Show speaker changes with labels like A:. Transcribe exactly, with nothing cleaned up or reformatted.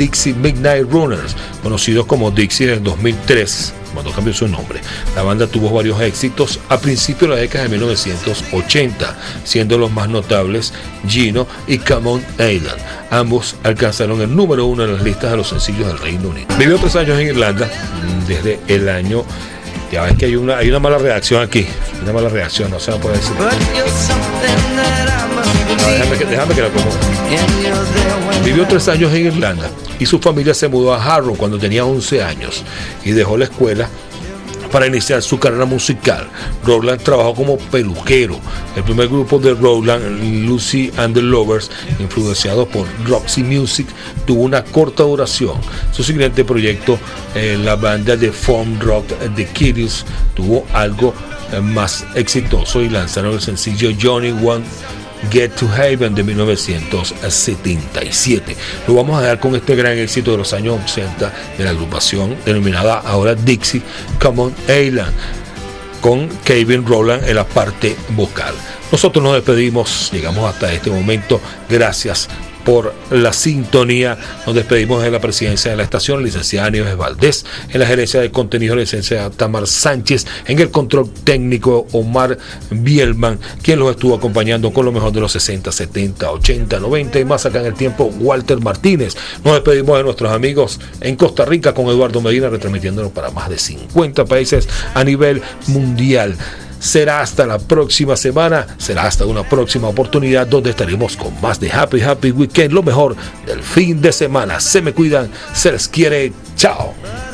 A: Dixie Midnight Runners, conocidos como Dixie en el dos mil tres, cuando cambió su nombre. La banda tuvo varios éxitos a principios de la década de mil novecientos ochenta, siendo los más notables Gino y Come On Island. Ambos alcanzaron el número uno en las listas de los sencillos del Reino Unido. Vivió tres años en Irlanda, desde el año... Ya ves que hay una, hay una mala reacción aquí, una mala reacción, no se va a poder decir. No, déjame, que, déjame que la ponga. Vivió tres años en Irlanda y su familia se mudó a Harrow cuando tenía once años y dejó la escuela para iniciar su carrera musical. Rowland trabajó como peluquero. El primer grupo de Rowland, Lucy and the Lovers, influenciado por Roxy Music, tuvo una corta duración. Su siguiente proyecto, eh, la banda de folk rock The Kiddies, tuvo algo eh, más exitoso y lanzaron el sencillo Johnny Won't Get to Heaven de mil novecientos setenta y siete. Lo vamos a dejar con este gran éxito de los años ochenta de la agrupación denominada ahora Dixie, Come On Island, con Kevin Rowland en la parte vocal. Nosotros nos despedimos, llegamos hasta este momento. Gracias por la sintonía. Nos despedimos de la presidencia de la estación, licenciada Nieves Valdés, en la gerencia de contenido, licenciada Tamar Sánchez, en el control técnico Omar Bielman, quien los estuvo acompañando con lo mejor de los sesenta, setenta, ochenta, noventa y más acá en el tiempo, Walter Martínez. Nos despedimos de nuestros amigos en Costa Rica con Eduardo Medina, retransmitiéndonos para más de cincuenta países a nivel mundial. Será hasta la próxima semana, será hasta una próxima oportunidad donde estaremos con más de Happy Happy Weekend, lo mejor del fin de semana. Se me cuidan, se les quiere, chao.